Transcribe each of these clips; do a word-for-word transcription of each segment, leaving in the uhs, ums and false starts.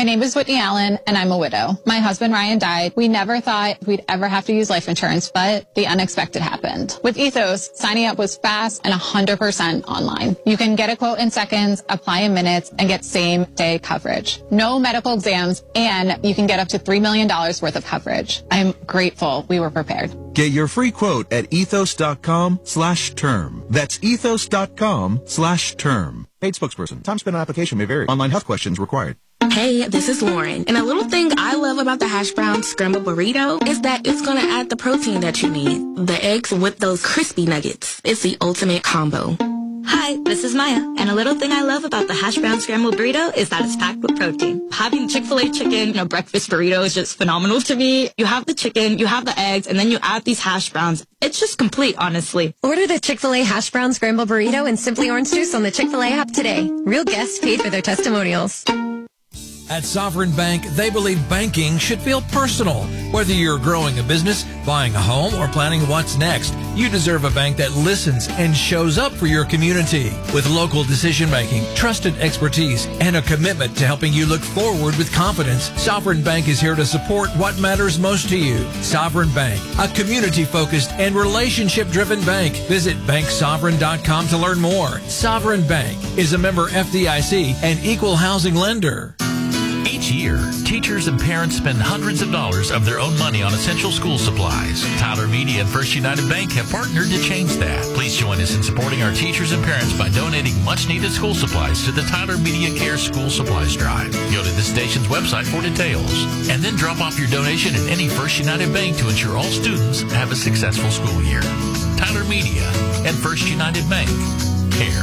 name is Whitney Allen, and I'm a widow. My husband, Ryan, died. We never thought we'd ever have to use life insurance, but the unexpected happened. With Ethos, signing up was fast and one hundred percent online. You can get a quote in seconds, apply in minutes, and get same-day coverage. No medical exams, and you can get up to three million dollars worth of coverage. I'm grateful we were prepared. Get your free quote at ethos.com slash term. That's ethos.com slash term. Paid spokesperson. Time spent on application may vary. Online health questions required. Hey, this is Lauren. And a little thing I love about the hash brown scrambled burrito is that it's going to add the protein that you need. The eggs with those crispy nuggets. It's the ultimate combo. Hi, this is Maya, and a little thing I love about the hash brown scrambled burrito is that it's packed with protein. Having Chick-fil-A chicken in a breakfast burrito is just phenomenal to me. You have the chicken, you have the eggs, and then you add these hash browns. It's just complete, honestly. Order the Chick-fil-A hash brown scrambled burrito and Simply Orange Juice on the Chick-fil-A app today. Real guests paid for their testimonials. At Sovereign Bank, they believe banking should feel personal. Whether you're growing a business, buying a home, or planning what's next, you deserve a bank that listens and shows up for your community. With local decision making, trusted expertise, and a commitment to helping you look forward with confidence, Sovereign Bank is here to support what matters most to you. Sovereign Bank, a community-focused and relationship-driven bank. Visit bank sovereign dot com to learn more. Sovereign Bank is a member F D I C and equal housing lender. Each year, teachers and parents spend hundreds of dollars of their own money on essential school supplies. Tyler Media and First United Bank have partnered to change that. Please join us in supporting our teachers and parents by donating much-needed school supplies to the Tyler Media Care School Supplies Drive. Go to this station's website for details, and then drop off your donation at any First United Bank to ensure all students have a successful school year. Tyler Media and First United Bank. Care.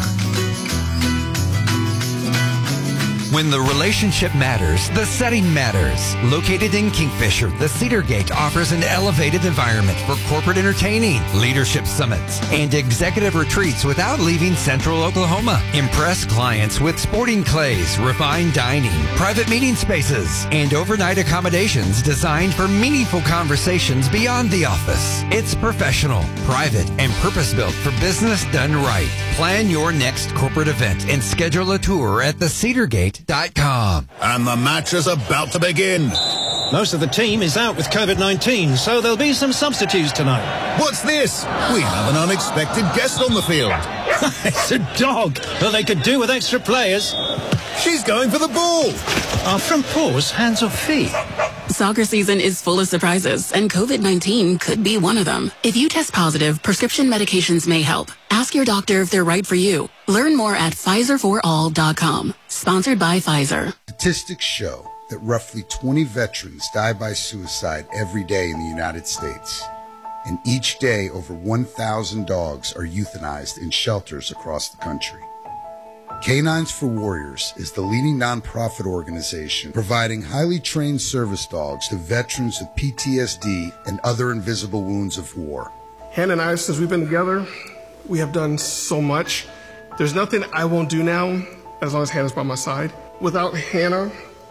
When the relationship matters, the setting matters. Located in Kingfisher, the Cedar Gate offers an elevated environment for corporate entertaining, leadership summits, and executive retreats without leaving Central Oklahoma. Impress clients with sporting clays, refined dining, private meeting spaces, and overnight accommodations designed for meaningful conversations beyond the office. It's professional, private, and purpose-built for business done right. Plan your next corporate event and schedule a tour at the cedar gate dot com. And the match is about to begin. Most of the team is out with COVID nineteen, so there'll be some substitutes tonight. What's this? We have an unexpected guest on the field. It's a dog, but they could do with extra players. She's going for the ball. Are front paws hands or feet? Soccer season is full of surprises, and COVID nineteen could be one of them. If you test positive, prescription medications may help. Ask your doctor if they're right for you. Learn more at Pfizer for all dot com. Sponsored by Pfizer. Statistics show that roughly twenty veterans die by suicide every day in the United States. And each day, over one thousand dogs are euthanized in shelters across the country. Canines for Warriors is the leading nonprofit organization providing highly trained service dogs to veterans with P T S D and other invisible wounds of war. Hannah and I, since we've been together, we have done so much. There's nothing I won't do now as long as Hannah's by my side. Without Hannah,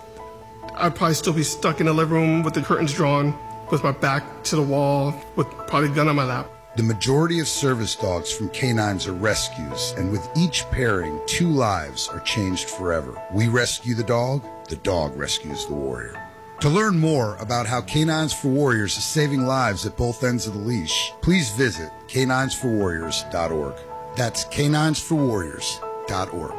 I'd probably still be stuck in the living room with the curtains drawn, with my back to the wall, with probably a gun on my lap. The majority of service dogs from canines are rescues, and with each pairing, two lives are changed forever. We rescue the dog, the dog rescues the warrior. To learn more about how Canines for Warriors is saving lives at both ends of the leash, please visit canines for warriors dot org. That's canines for warriors dot org.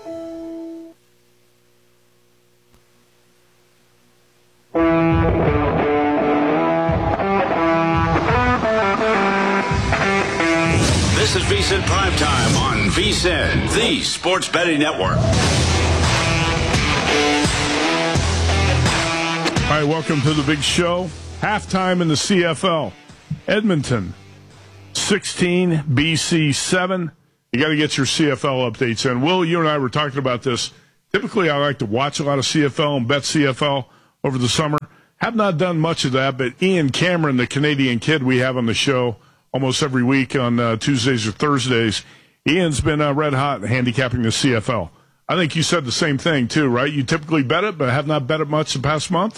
This is VSiN Primetime on VSiN, the Sports Betting Network. All right, welcome to the big show. Halftime in the C F L. Edmonton, sixteen, B C seven. You got to get your C F L updates in. Will, you and I were talking about this. Typically, I like to watch a lot of C F L and bet C F L over the summer. Have not done much of that, but Ian Cameron, the Canadian kid we have on the show almost every week on uh, Tuesdays or Thursdays, Ian's been uh, red hot handicapping the C F L. I think you said the same thing, too, right? You typically bet it, but have not bet it much the past month?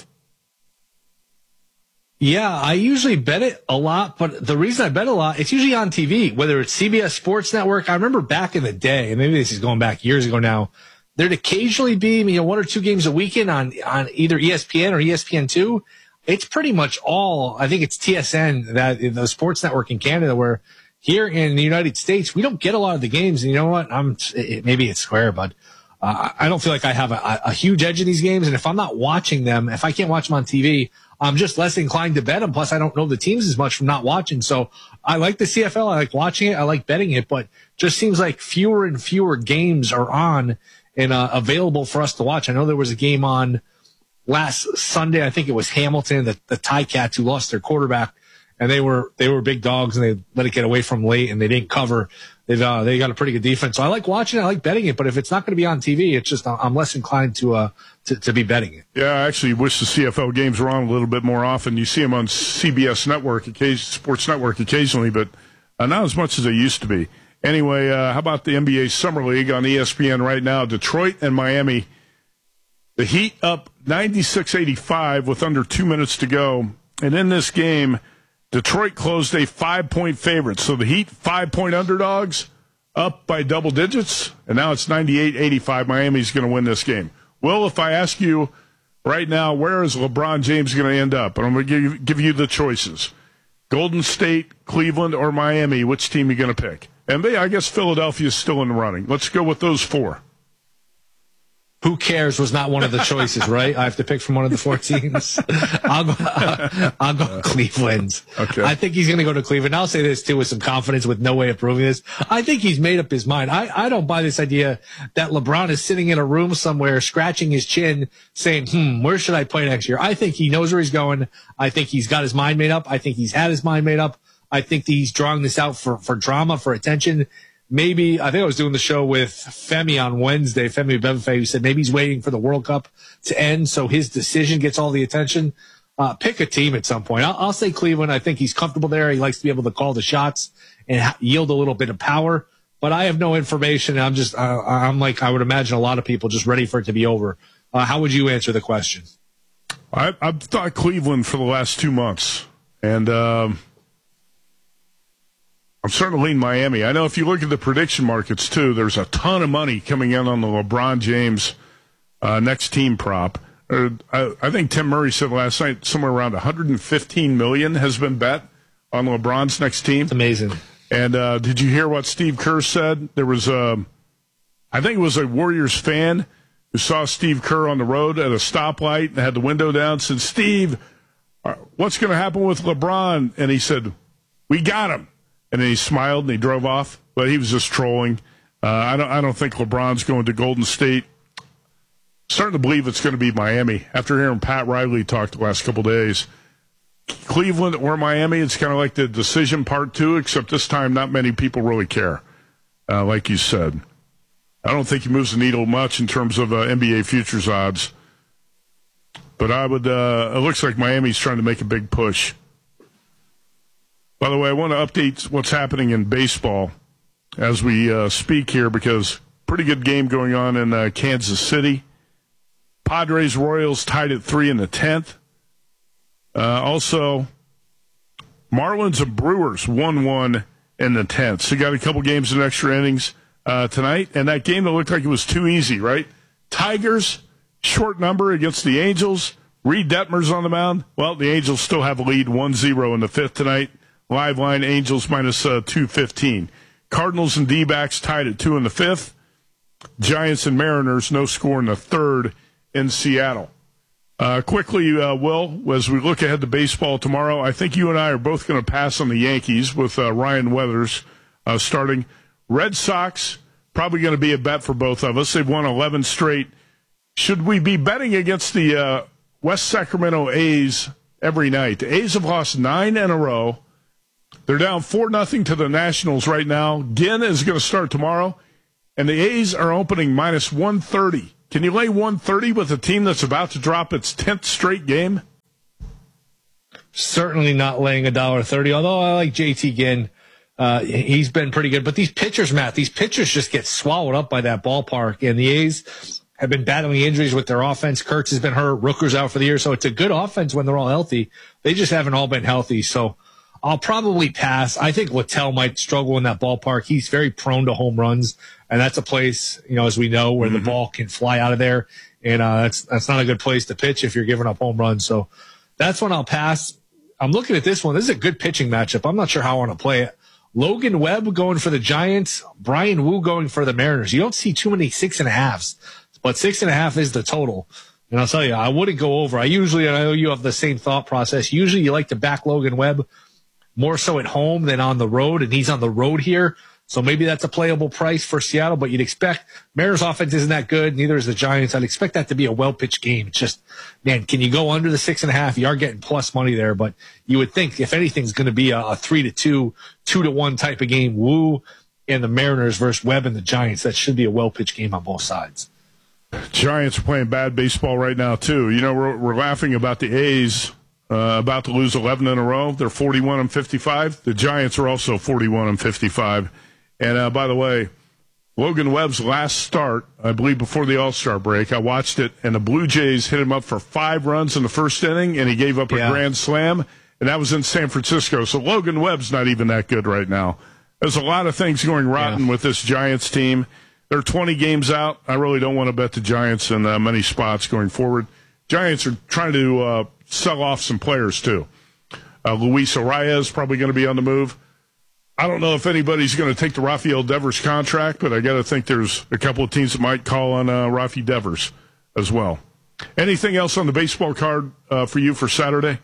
Yeah, I usually bet it a lot, but the reason I bet a lot, it's usually on T V, whether it's C B S Sports Network. I remember back in the day, and maybe this is going back years ago now, there'd occasionally be, you know, one or two games a weekend on, on either E S P N or E S P N two. It's pretty much all, I think it's T S N, that the sports network in Canada, where here in the United States, we don't get a lot of the games. And you know what? I'm, it, maybe it's square, but uh, I don't feel like I have a, a huge edge in these games. And if I'm not watching them, if I can't watch them on T V, I'm just less inclined to bet them. Plus, I don't know the teams as much from not watching. So I like the C F L. I like watching it. I like betting it, but just seems like fewer and fewer games are on and uh, available for us to watch. I know there was a game on last Sunday. I think it was Hamilton, the, the Ticats, who lost their quarterback, and they were they were big dogs, and they let it get away from late, and they didn't cover. They've uh, they got a pretty good defense. So I like watching it. I like betting it. But if it's not going to be on T V, it's just I'm less inclined to uh to, to be betting it. Yeah, I actually wish the C F L games were on a little bit more often. You see them on C B S Network, occasion, Sports Network occasionally, but uh, not as much as they used to be. Anyway, uh, how about the N B A Summer League on E S P N right now? Detroit and Miami. The Heat up ninety-six eighty-five with under two minutes to go. And in this game, Detroit closed a five-point favorite. So the Heat, five-point underdogs, up by double digits. And now it's ninety-eight eighty-five. Miami's going to win this game. Will, if I ask you right now, where is LeBron James going to end up? And I'm going to give you, give you the choices. Golden State, Cleveland, or Miami. Which team are you going to pick? And they, I guess Philadelphia is still in the running. Let's go with those four. Who cares was not one of the choices, right? I have to pick from one of the four teams. I'll go, I'll go Cleveland. Okay. I think he's going to go to Cleveland. I'll say this, too, with some confidence, with no way of proving this. I think he's made up his mind. I, I don't buy this idea that LeBron is sitting in a room somewhere, scratching his chin, saying, hmm, where should I play next year? I think he knows where he's going. I think he's got his mind made up. I think he's had his mind made up. I think he's drawing this out for, for drama, for attention. Maybe, I think I was doing the show with Femi on Wednesday, Femi Bebefe, who said maybe he's waiting for the World Cup to end so his decision gets all the attention. Uh, pick a team at some point. I'll, I'll say Cleveland. I think he's comfortable there. He likes to be able to call the shots and ha- yield a little bit of power. But I have no information. I'm just, uh, I'm like, I would imagine a lot of people just ready for it to be over. Uh, how would you answer the question? I, I've thought Cleveland for the last two months. And, um, I'm starting to lean Miami. I know if you look at the prediction markets, too, there's a ton of money coming in on the LeBron James uh, next team prop. Uh, I, I think Tim Murray said last night somewhere around one hundred fifteen million dollars has been bet on LeBron's next team. It's amazing. And uh, did you hear what Steve Kerr said? There was, a, I think it was a Warriors fan who saw Steve Kerr on the road at a stoplight and had the window down, said, Steve, what's going to happen with LeBron? And he said, we got him. And then he smiled and he drove off, but he was just trolling. Uh, I don't. I don't think LeBron's going to Golden State. Starting to believe it's going to be Miami after hearing Pat Riley talk the last couple days. Cleveland or Miami, it's kind of like the decision part two, except this time not many people really care. Uh, like you said, I don't think he moves the needle much in terms of uh, N B A futures odds. But I would. Uh, it looks like Miami's trying to make a big push. By the way, I want to update what's happening in baseball as we uh, speak here because pretty good game going on in uh, Kansas City. Padres Royals tied at three in the tenth. Uh, also, Marlins and Brewers one one in the tenth. So you got a couple games in extra innings uh, tonight. And that game that looked like it was too easy, right? Tigers, short number against the Angels. Reed Detmer's on the mound. Well, the Angels still have a lead one zero in the fifth tonight. Live line Angels minus uh, two fifteen. Cardinals and D-backs tied at two in the fifth. Giants and Mariners, no score in the third in Seattle. Uh, quickly, uh, Will, as we look ahead to baseball tomorrow, I think you and I are both going to pass on the Yankees with uh, Ryan Weathers uh, starting. Red Sox, probably going to be a bet for both of us. They've won eleven straight. Should we be betting against the uh, West Sacramento A's every night? The A's have lost nine in a row. They're down four nothing to the Nationals right now. Ginn is going to start tomorrow, and the A's are opening minus one thirty. Can you lay one thirty with a team that's about to drop its tenth straight game? Certainly not laying one dollar thirty, although I like J T Ginn. Uh, he's been pretty good. But these pitchers, Matt, these pitchers just get swallowed up by that ballpark, and the A's have been battling injuries with their offense. Kurtz has been hurt. Rooker's out for the year, so it's a good offense when they're all healthy. They just haven't all been healthy, so I'll probably pass. I think Littell might struggle in that ballpark. He's very prone to home runs, and that's a place, you know, as we know, where mm-hmm. the ball can fly out of there, and uh, that's that's not a good place to pitch if you're giving up home runs. So that's one I'll pass. I'm looking at this one. This is a good pitching matchup. I'm not sure how I want to play it. Logan Webb going for the Giants, Brian Wu going for the Mariners. You don't see too many six and a halves, but six and a half is the total. And I'll tell you, I wouldn't go over. I usually, I know you have the same thought process. Usually you like to back Logan Webb more so at home than on the road, and he's on the road here. So maybe that's a playable price for Seattle, but you'd expect Mariners offense isn't that good. Neither is the Giants. I'd expect that to be a well-pitched game. It's just, man, can you go under the six and a half? You are getting plus money there, but you would think if anything's going to be a, a three to two, two to one type of game, Wu and the Mariners versus Webb and the Giants, that should be a well-pitched game on both sides. Giants are playing bad baseball right now, too. You know, we're, we're laughing about the A's uh, about to lose eleven in a row. They're forty-one and fifty-five. The Giants are also forty-one and fifty-five. And, uh, by the way, Logan Webb's last start, I believe before the All-Star break, I watched it, and the Blue Jays hit him up for five runs in the first inning, and he gave up a yeah. grand slam, and that was in San Francisco. So Logan Webb's not even that good right now. There's a lot of things going rotten yeah. with this Giants team. They're twenty games out. I really don't want to bet the Giants in uh, many spots going forward. Giants are trying to uh, sell off some players, too. Uh, Luis Arias probably going to be on the move. I don't know if anybody's going to take the Rafael Devers contract, but I got to think there's a couple of teams that might call on uh, Rafi Devers as well. Anything else on the baseball card uh, for you for Saturday?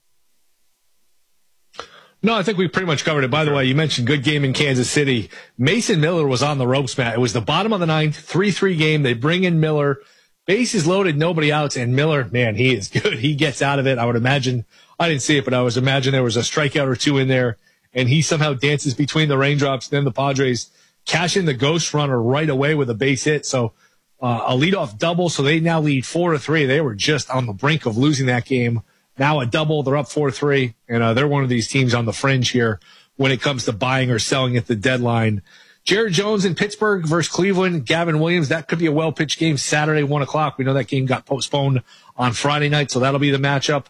No, I think we pretty much covered it. By the way, you mentioned good game in Kansas City. Mason Miller was on the ropes, Matt. It was the bottom of the ninth, three three game. They bring in Miller. Bases loaded, nobody outs, and Miller, man, he is good. He gets out of it. I would imagine, I didn't see it, but I was imagine there was a strikeout or two in there, and he somehow dances between the raindrops. Then the Padres cash in the ghost runner right away with a base hit. So uh, a leadoff double, so they now lead four to three. They were just on the brink of losing that game. Now a double, they're up four three, and uh, they're one of these teams on the fringe here when it comes to buying or selling at the deadline. Jared Jones in Pittsburgh versus Cleveland. Gavin Williams, that could be a well-pitched game Saturday, one o'clock. We know that game got postponed on Friday night, so that'll be the matchup.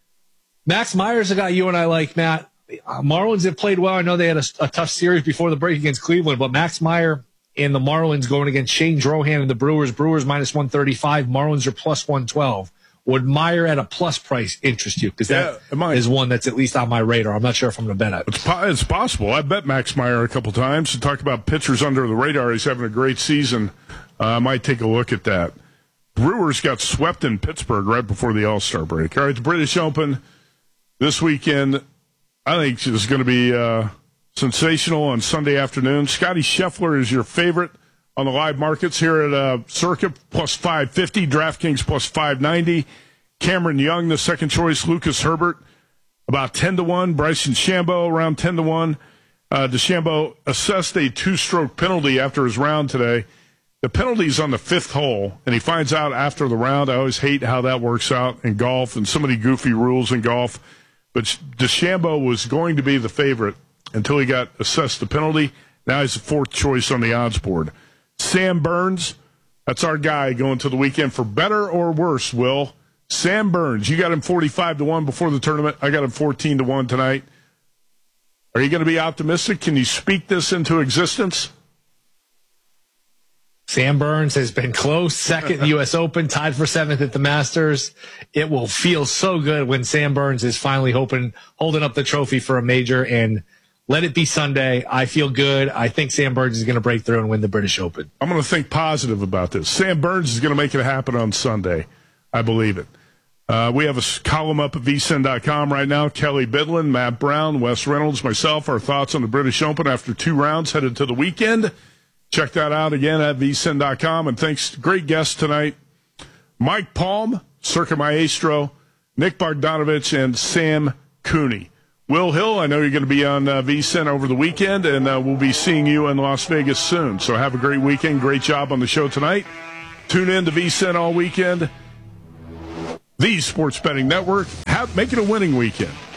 Max Meyer's a guy you and I like, Matt. Uh, Marlins have played well. I know they had a, a tough series before the break against Cleveland, but Max Meyer and the Marlins going against Shane Drohan and the Brewers. Brewers minus one thirty-five. Marlins are plus one twelve. Would Meyer at a plus price interest you? Because that yeah, is one that's at least on my radar. I'm not sure if I'm going to bet it. It's, po- it's possible. I bet Max Meyer a couple times. To talk about pitchers under the radar, he's having a great season. Uh, I might take a look at that. Brewers got swept in Pittsburgh right before the All-Star break. All right, the British Open this weekend, I think is going to be uh, sensational on Sunday afternoon. Scotty Scheffler is your favorite on the live markets here at uh, Circuit, plus five fifty, DraftKings plus five ninety. Cameron Young, the second choice, Lucas Herbert, about ten to one. Bryson DeChambeau, around ten to one. Uh, DeChambeau assessed a two-stroke penalty after his round today. The penalty's on the fifth hole, and he finds out after the round. I always hate how that works out in golf and so many goofy rules in golf. But DeChambeau was going to be the favorite until he got assessed the penalty. Now he's the fourth choice on the odds board. Sam Burns, that's our guy going to the weekend for better or worse, Will. Sam Burns, you got him forty-five to one before the tournament. I got him fourteen to one tonight. Are you going to be optimistic? Can you speak this into existence? Sam Burns has been close, second in the U S Open, tied for seventh at the Masters. It will feel so good when Sam Burns is finally hoping, holding up the trophy for a major, and let it be Sunday. I feel good. I think Sam Burns is going to break through and win the British Open. I'm going to think positive about this. Sam Burns is going to make it happen on Sunday. I believe it. Uh, we have a column up at V S I N dot com right now. Kelly Bidlin, Matt Brown, Wes Reynolds, myself, our thoughts on the British Open after two rounds headed to the weekend. Check that out again at V S I N dot com. And thanks to great guests tonight, Mike Palm, Circa Maestro, Nick Bogdanovich, and Sam Cooney. Will Hill, I know you're going to be on uh, V S I N over the weekend, and uh, we'll be seeing you in Las Vegas soon. So have a great weekend. Great job on the show tonight. Tune in to V S I N all weekend. The Sports Betting Network. Have, make it a winning weekend.